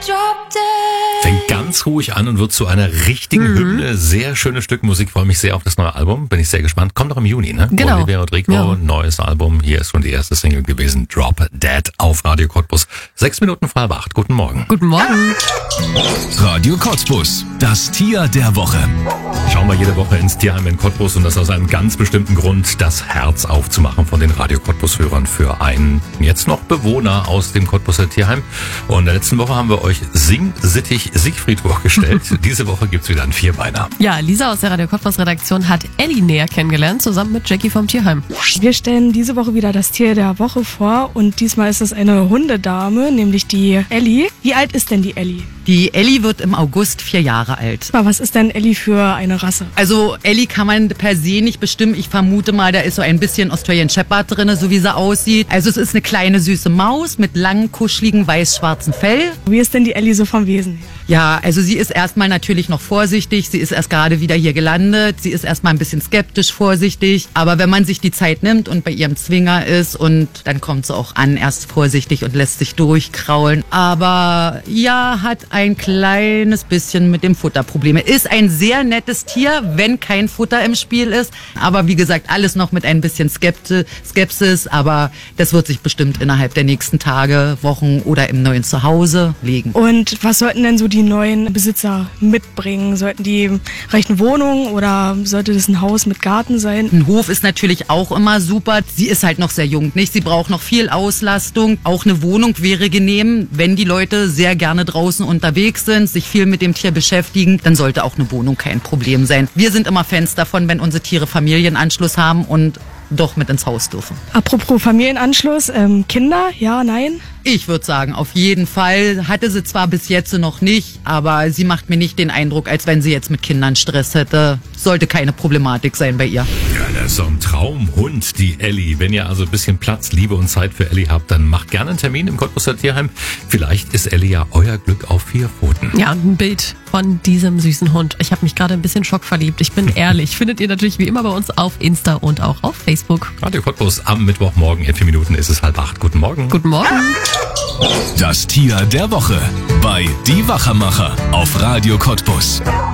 Fängt ganz ruhig an und wird zu einer richtigen Hymne. Sehr schönes Stück Musik. Freue mich sehr auf das neue Album. Bin ich sehr gespannt. Kommt doch im Juni, ne? Genau. Olivia Rodrigo, neues Album. Hier ist schon die erste Single gewesen. Drop Dead auf Radio Cottbus. 6 Minuten vor 7:30. Guten Morgen. Guten Morgen. Radio Cottbus, das Tier der Woche. Schauen wir jede Woche ins Tierheim in Cottbus und das aus einem ganz bestimmten Grund, das Herz aufzumachen von den Radio Cottbus-Hörern für einen jetzt noch Bewohner aus dem Cottbuser Tierheim. Und in der letzten Woche haben wir euch Sing-Sittich Siegfried vorgestellt. Diese Woche gibt's wieder einen Vierbeiner. Ja, Lisa aus der Radio Cottbus Redaktion hat Elli näher kennengelernt, zusammen mit Jackie vom Tierheim. Wir stellen diese Woche wieder das Tier der Woche vor und diesmal ist es eine Hundedame, nämlich die Elli. Wie alt ist denn die Elli? Die Elli wird im August 4 Jahre alt. Aber was ist denn Elli für eine Rasse? Also Elli kann man per se nicht bestimmen. Ich vermute mal, da ist so ein bisschen Australian Shepherd drin, so wie sie aussieht. Also es ist eine kleine süße Maus mit langem, kuscheligen, weiß-schwarzen Fell. Wie ist denn die Elli so vom Wesen her? Ja, also sie ist erstmal natürlich noch vorsichtig. Sie ist erst gerade wieder hier gelandet. Sie ist erstmal ein bisschen skeptisch vorsichtig. Aber wenn man sich die Zeit nimmt und bei ihrem Zwinger ist und dann kommt sie auch an, erst vorsichtig und lässt sich durchkraulen. Aber ja, hat ein kleines bisschen mit dem Futter Probleme. Ist ein sehr nettes Tier, wenn kein Futter im Spiel ist. Aber wie gesagt, alles noch mit ein bisschen Skepsis. Aber das wird sich bestimmt innerhalb der nächsten Tage, Wochen oder im neuen Zuhause legen. Und was sollten denn so die neuen Besitzer mitbringen? Sollten die reichen Wohnungen oder sollte das ein Haus mit Garten sein? Ein Hof ist natürlich auch immer super. Sie ist halt noch sehr jung, nicht? Sie braucht noch viel Auslastung. Auch eine Wohnung wäre genehm, wenn die Leute sehr gerne draußen unterwegs sind, sich viel mit dem Tier beschäftigen, dann sollte auch eine Wohnung kein Problem sein. Wir sind immer Fans davon, wenn unsere Tiere Familienanschluss haben und doch mit ins Haus dürfen. Apropos Familienanschluss, Kinder, ja, nein? Ich würde sagen, auf jeden Fall. Hatte sie zwar bis jetzt noch nicht, aber sie macht mir nicht den Eindruck, als wenn sie jetzt mit Kindern Stress hätte. Sollte keine Problematik sein bei ihr. Ja, das ist so ein Traumhund, die Elli. Wenn ihr also ein bisschen Platz, Liebe und Zeit für Elli habt, dann macht gerne einen Termin im Cottbuser Tierheim. Vielleicht ist Elli ja euer Glück auf 4 Pfoten. Ja, ein Bild von diesem süßen Hund. Ich habe mich gerade ein bisschen schockverliebt. Ich bin ehrlich. Findet ihr natürlich wie immer bei uns auf Insta und auch auf Facebook. Radio Cottbus am Mittwochmorgen. In 4 Minuten ist es 7:30. Guten Morgen. Guten Morgen. Das Tier der Woche bei Die Wachermacher auf Radio Cottbus.